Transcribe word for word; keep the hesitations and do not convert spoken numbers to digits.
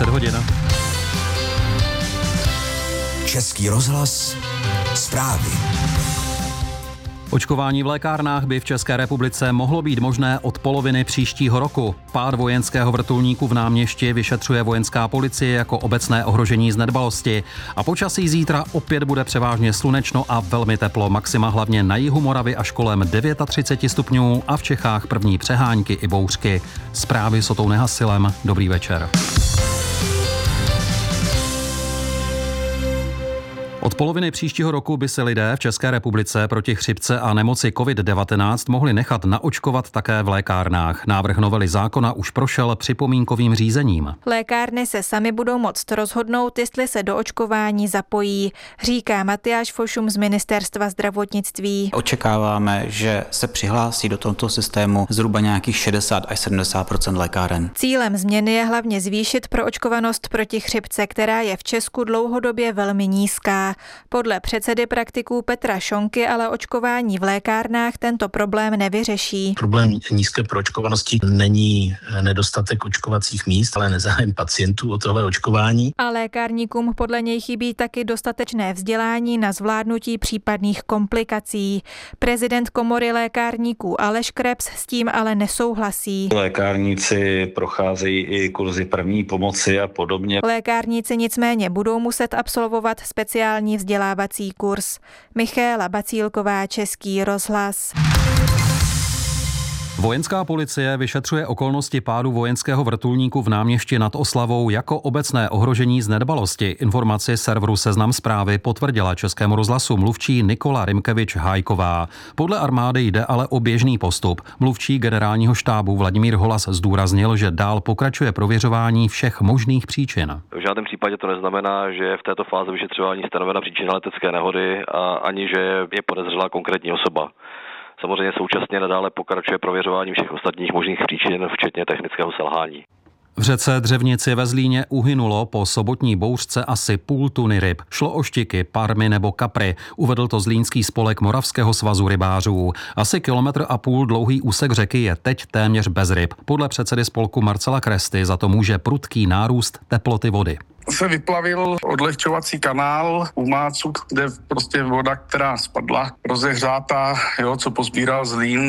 třicet hodin. Český rozhlas, zprávy. Očkování v lékárnách by v České republice mohlo být možné od poloviny příštího roku. Pád vojenského vrtulníku v Náměšti vyšetřuje vojenská policie jako obecné ohrožení z nedbalosti. A počasí zítra opět bude převážně slunečno a velmi teplo. Maxima hlavně na jihu Moravy až kolem třicet devět stupňů a v Čechách první přehánky i bouřky. Zprávy s Otou Nehasilem. Dobrý večer. Od poloviny příštího roku by se lidé v České republice proti chřipce a nemoci covid devatenáct mohli nechat naočkovat také v lékárnách. Návrh novely zákona už prošel připomínkovým řízením. Lékárny se sami budou moct rozhodnout, jestli se do očkování zapojí, říká Matyáš Fošum z Ministerstva zdravotnictví. Očekáváme, že se přihlásí do tohoto systému zhruba nějakých šedesát až sedmdesát procent lékáren. Cílem změny je hlavně zvýšit proočkovanost proti chřipce, která je v Česku dlouhodobě velmi nízká. Podle předsedy praktiků Petra Šonky ale očkování v lékárnách tento problém nevyřeší. Problém nízké proočkovanosti není nedostatek očkovacích míst, ale nezájem pacientů o tohle očkování. A lékárníkům podle něj chybí taky dostatečné vzdělání na zvládnutí případných komplikací. Prezident komory lékárníků Aleš Krebs s tím ale nesouhlasí. Lékárníci procházejí i kurzy první pomoci a podobně. Lékárníci nicméně budou muset absolvovat speciální vzdělávací kurz. Michaela Bacílková, Český rozhlas. Vojenská policie vyšetřuje okolnosti pádu vojenského vrtulníku v Náměšti nad Oslavou jako obecné ohrožení z nedbalosti. Informaci serveru Seznam Zprávy potvrdila Českému rozhlasu mluvčí Nikola Rymkevič-Hájková. Podle armády jde ale o běžný postup. Mluvčí generálního štábu Vladimír Holas zdůraznil, že dál pokračuje prověřování všech možných příčin. V žádném případě to neznamená, že je v této fázi vyšetřování stanovena příčina letecké nehody a ani že je podezřelá konkrétní osoba. Samozřejmě současně nadále pokračuje prověřování všech ostatních možných příčin, včetně technického selhání. V řece Dřevnici ve Zlíně uhynulo po sobotní bouřce asi půl tuny ryb. Šlo o štiky, parmy nebo kapry, uvedl to Zlínský spolek Moravského svazu rybářů. Asi kilometr a půl dlouhý úsek řeky je teď téměř bez ryb. Podle předsedy spolku Marcela Kresty za to může prudký nárůst teploty vody. Se vyplavil odlehčovací kanál u Mácu, kde prostě voda, která spadla, rozehřátá, jo, co pozbíral Zlín,